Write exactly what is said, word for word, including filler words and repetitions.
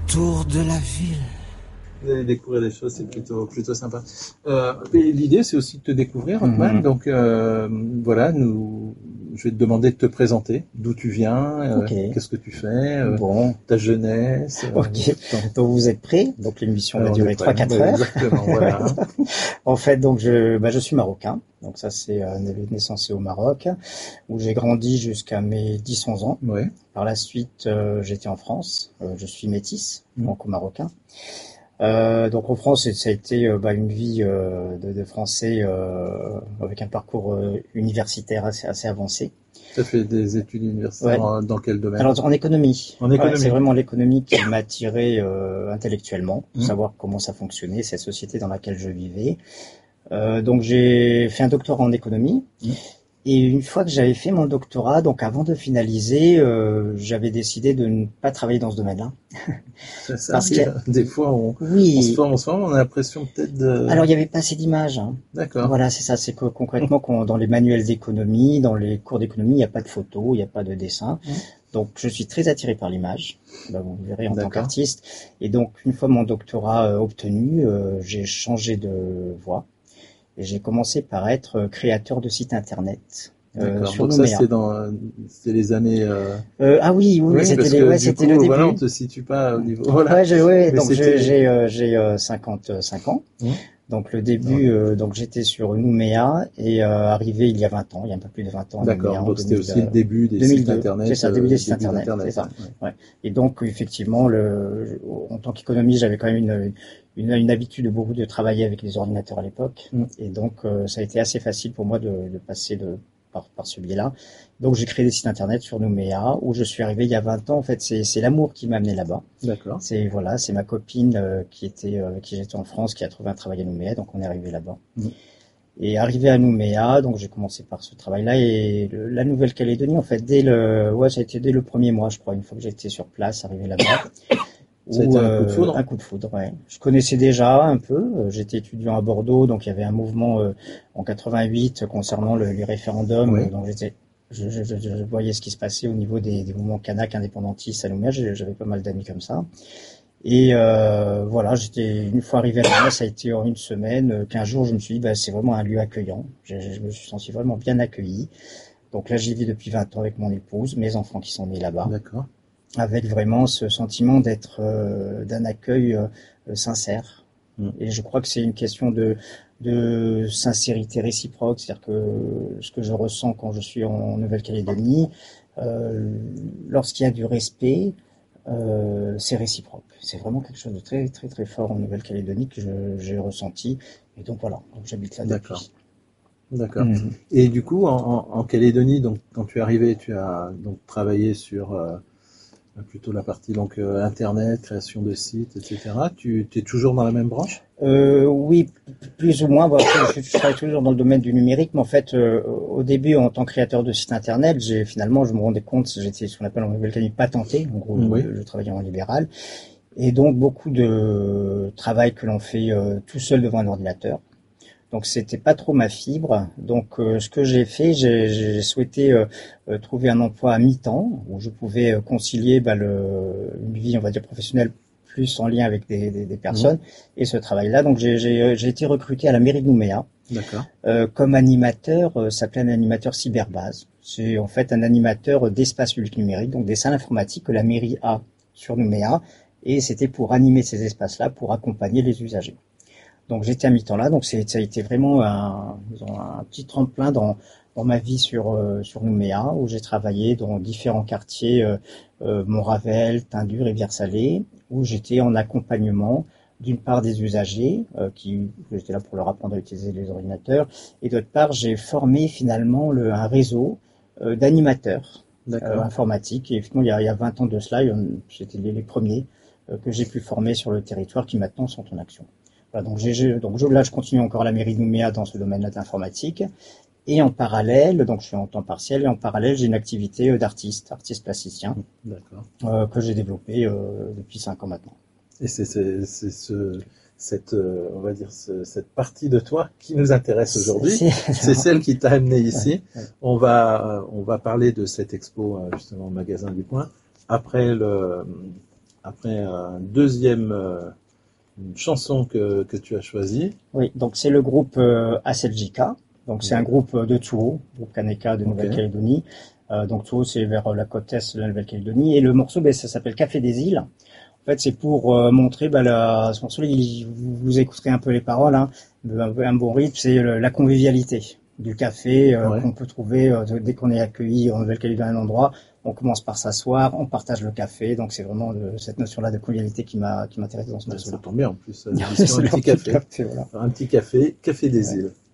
tour de la ville. Vous allez découvrir des choses, c'est plutôt plutôt sympa. Euh, l'idée, c'est aussi de te découvrir, Othman. Mm-hmm. Donc euh, voilà, nous, je vais te demander de te présenter, d'où tu viens, euh, okay. Qu'est-ce que tu fais, euh, bon. Ta jeunesse. Euh, ok. Donc vous êtes prêts. Donc l'émission va durer trois quatre heures. Exactement. Voilà. En fait, donc je, bah, je suis marocain. Donc ça, c'est euh, naissance au Maroc, où j'ai grandi jusqu'à mes dix onze ans. Ouais. Par la suite, euh, j'étais en France. Euh, je suis métisse, mm. franco-marocain. Euh, donc en France, ça a été euh, bah, une vie euh, de, de français euh, avec un parcours euh, universitaire assez, assez avancé. Tu as fait des études universitaires ouais. Dans quel domaine? Alors en économie. En économie. Ouais, c'est vraiment l'économie qui m'a attiré euh, intellectuellement, pour mmh. savoir comment ça fonctionnait, cette société dans laquelle je vivais. Euh, donc j'ai fait un doctorat en économie. Mmh. Et une fois que j'avais fait mon doctorat, donc avant de finaliser, euh, j'avais décidé de ne pas travailler dans ce domaine-là. Ça, ça Parce que des fois, on, oui. on se forme, on se forme, on a l'impression peut-être de... Alors, il n'y avait pas assez d'images. Hein. D'accord. Voilà, c'est ça. C'est que concrètement, quand, dans les manuels d'économie, dans les cours d'économie, il n'y a pas de photos, il n'y a pas de dessin. Mmh. Donc, je suis très attiré par l'image. Ben, vous verrez en D'accord. tant qu'artiste. Et donc, une fois mon doctorat euh, obtenu, euh, j'ai changé de voie. Et j'ai commencé par être créateur de sites internet. D'accord. Euh, sur Donc Nouméa. Ça, c'est dans, c'est les années. Euh... Euh, ah oui, oui, oui c'était, les, ouais, c'était coup, le début. Voilà, on te situe pas au niveau. Voilà. Ouais, je, ouais. Donc j'ai, j'ai, euh, j'ai euh, cinquante-cinq ans. Mmh. Donc le début, ouais. euh, donc j'étais sur Nouméa et euh, arrivé il y a vingt ans, il y a un peu plus de vingt ans. D'accord. Nouméa, donc c'était aussi le début des deux mille deux. sites internet. C'est ça, début des sites début internet. internet. C'est ça. Ouais. Ouais. Et donc effectivement, le, en tant qu'économiste, j'avais quand même une Une, une habitude de beaucoup de travailler avec les ordinateurs à l'époque, mmh. et donc euh, ça a été assez facile pour moi de, de passer de, par, par ce biais-là. Donc j'ai créé des sites internet sur Nouméa, où je suis arrivé il y a vingt ans. En fait, c'est, c'est l'amour qui m'a amené là-bas. D'accord. C'est voilà, c'est ma copine euh, qui était euh, avec qui j'étais en France, qui a trouvé un travail à Nouméa, donc on est arrivé là-bas. Mmh. Et arrivé à Nouméa, donc j'ai commencé par ce travail-là, et le, la Nouvelle-Calédonie, en fait, dès le, ouais, ça a été dès le premier mois, je crois, une fois que j'étais sur place, arrivé là-bas. Ça a été un coup de foudre. Un coup de foudre, ouais. Je connaissais déjà un peu. J'étais étudiant à Bordeaux, donc il y avait un mouvement euh, en quatre-vingt-huit concernant le, les référendums. Oui. Donc j'étais, je, je, je, je voyais ce qui se passait au niveau des, des mouvements kanak indépendantistes à Nouméa. J'avais pas mal d'amis comme ça. Et euh, voilà, j'étais une fois arrivé à Nouméa, ça a été en une semaine, quinze jours. Je me suis dit, bah, c'est vraiment un lieu accueillant. Je, je me suis senti vraiment bien accueilli. Donc là, j'y vis depuis vingt ans avec mon épouse, mes enfants qui sont nés là-bas. D'accord. Avec vraiment ce sentiment d'être euh, d'un accueil euh, sincère. Mmh. Et je crois que c'est une question de de sincérité réciproque, c'est-à-dire que ce que je ressens quand je suis en Nouvelle-Calédonie, euh, lorsqu'il y a du respect, euh, c'est réciproque. C'est vraiment quelque chose de très très très fort en Nouvelle-Calédonie que je, j'ai ressenti. Et donc voilà, donc j'habite là depuis. D'accord. D'accord. Mmh. Et du coup, en, en, en Calédonie, donc quand tu es arrivé, tu as donc travaillé sur euh, plutôt la partie donc euh, internet, création de sites, et cetera. Tu es toujours dans la même branche? euh, Oui, plus ou moins. Voilà, je, je travaille toujours dans le domaine du numérique, mais en fait, euh, au début, en tant que créateur de sites internet, j'ai finalement, je me rendais compte, j'étais ce qu'on appelle en Nouvelle-Calédonie patenté. En gros, oui. je, je travaillais en libéral, et donc beaucoup de travail que l'on fait euh, tout seul devant un ordinateur. Donc c'était pas trop ma fibre. Donc euh, ce que j'ai fait, j'ai, j'ai souhaité euh, euh, trouver un emploi à mi-temps où je pouvais euh, concilier bah, le, une vie, on va dire professionnelle, plus en lien avec des, des, des personnes mmh. et ce travail-là. Donc j'ai, j'ai, j'ai été recruté à la mairie de Nouméa. D'accord. Euh, comme animateur, euh, ça s'appelait un animateur cyberbase. C'est en fait un animateur d'espace public numérique, donc des salles informatiques que la mairie a sur Nouméa, et c'était pour animer ces espaces-là, pour accompagner les usagers. Donc j'étais à mi-temps là, donc c'est, ça a été vraiment un, disons, un petit tremplin dans, dans ma vie sur, euh, sur Nouméa, où j'ai travaillé dans différents quartiers, euh, euh, Montravel, Tindu, Rivière-Salée, où j'étais en accompagnement d'une part des usagers, euh, qui j'étais là pour leur apprendre à utiliser les ordinateurs, et d'autre part j'ai formé finalement le, un réseau euh, d'animateurs euh, informatiques, et finalement il y a, il y a vingt ans de cela, c'était les, les premiers euh, que j'ai pu former sur le territoire qui maintenant sont en action. Voilà, donc, j'ai, donc je, là, je continue encore à la mairie de Nouméa dans ce domaine-là d'informatique. Et en parallèle, donc je suis en temps partiel, et en parallèle, j'ai une activité d'artiste, artiste plasticien, D'accord. Euh, que j'ai développée euh, depuis cinq ans maintenant. Et c'est, c'est, c'est ce, cette, euh, on va dire, ce, cette partie de toi qui nous intéresse aujourd'hui. C'est, c'est, c'est celle qui t'a amené ici. Ouais, ouais. On va, on va parler de cette expo, justement, au magasin du Point, après le, après un deuxième euh, une chanson que, que tu as choisie. Oui, donc c'est le groupe euh, Aseljika. Donc c'est un groupe de Tsuo, groupe Kaneka de Nouvelle-Calédonie. Okay. Euh, donc Tsuo, c'est vers la côte est de la Nouvelle-Calédonie. Et le morceau, ben, ça s'appelle Café des îles. En fait, c'est pour euh, montrer, ben, la, ce morceau, il, vous, vous écouterez un peu les paroles, hein, un, un bon rythme, c'est le, la convivialité du café euh, ouais. qu'on peut trouver euh, dès qu'on est accueilli en Nouvelle-Calédonie à un endroit. On commence par s'asseoir, on partage le café, donc c'est vraiment de, cette notion-là de convivialité qui m'a qui m'intéresse dans ce morceau. Ça tombe bien en plus. Un petit café, café voilà. Un petit café, café des ouais. îles.